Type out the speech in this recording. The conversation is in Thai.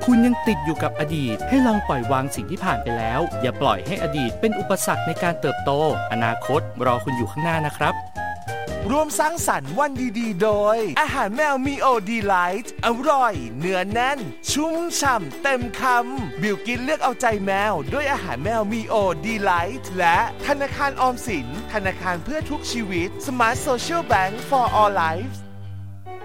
คุณยังติดอยู่กับอดีตให้ลองปล่อยวางสิ่งที่ผ่านไปแล้วอย่าปล่อยให้อดีตเป็นอุปสรรคในการเติบโตอนาคตรอคุณอยู่ข้างหน้านะครับร่วมสร้างสรรค์วันดีๆโดยอาหารแมวมีโอดีไลท์อร่อยเนื้อแน่นชุ่มฉ่ำเต็มคำบิวกินเลือกเอาใจแมวด้วยอาหารแมวมีโอดีไลท์และธนาคารออมสินธนาคารเพื่อทุกชีวิต Smart Social Bank for All Lives